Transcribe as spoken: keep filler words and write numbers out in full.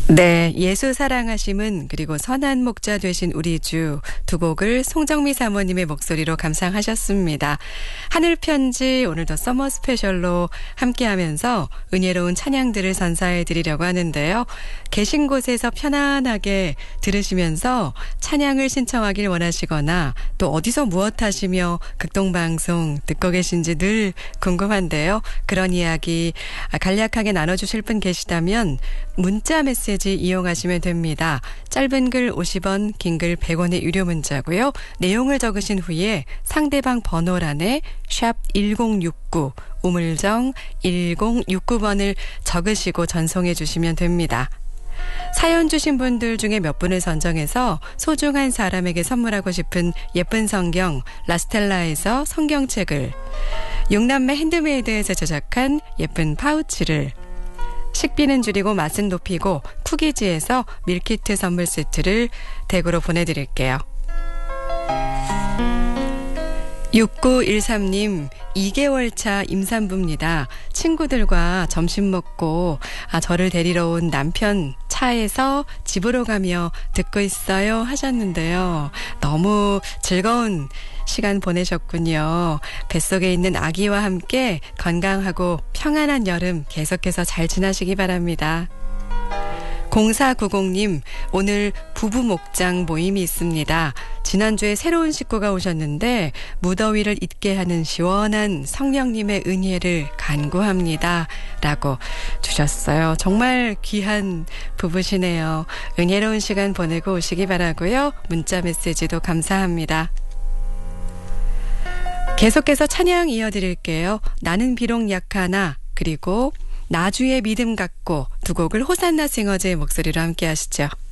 네, 예수 사랑하심은 그리고 선한 목자 되신 우리 주 두 곡을 송정미 사모님의 목소리로 감상하셨습니다. 하늘 편지 오늘도 서머 스페셜로 함께하면서 은혜로운 찬양들을 선사해 드리려고 하는데요. 계신 곳에서 편안하게 들으시면서 찬양을 신청하길 원하시거나 또 어디서 무엇 하시며 극동방송 듣고 계신지 늘 궁금한데요. 그런 이야기 간략하게 나눠주실 분 계시다면 문자 메시지 이용하시면 됩니다. 짧은 글 오십 원, 긴 글 백 원의 유료 문자고요. 내용을 적으신 후에 상대방 번호란에 샵 일공육구 우물정 일공육구 번을 적으시고 전송해 주시면 됩니다. 사연 주신 분들 중에 몇 분을 선정해서 소중한 사람에게 선물하고 싶은 예쁜 성경 라스텔라에서 성경책을, 육남매 핸드메이드에서 제작한 예쁜 파우치를, 식비는 줄이고 맛은 높이고 쿠키즈에서 밀키트 선물 세트를 댁으로 보내드릴게요. 육구일삼 님, 이 개월 차 임산부입니다. 친구들과 점심 먹고 아, 저를 데리러 온 남편 차에서 집으로 가며 듣고 있어요 하셨는데요. 너무 즐거운 시간 보내셨군요. 뱃속에 있는 아기와 함께 건강하고 평안한 여름 계속해서 잘 지나시기 바랍니다. 공사구공 님, 오늘 부부 목장 모임이 있습니다. 지난주에 새로운 식구가 오셨는데 무더위를 잊게 하는 시원한 성령님의 은혜를 간구합니다. 라고 주셨어요. 정말 귀한 부부시네요. 은혜로운 시간 보내고 오시기 바라고요. 문자 메시지도 감사합니다. 계속해서 찬양 이어드릴게요. 나는 비록 약하나, 그리고 나주의 믿음 갖고 두 곡을 호산나 싱어즈의 목소리로 함께 하시죠.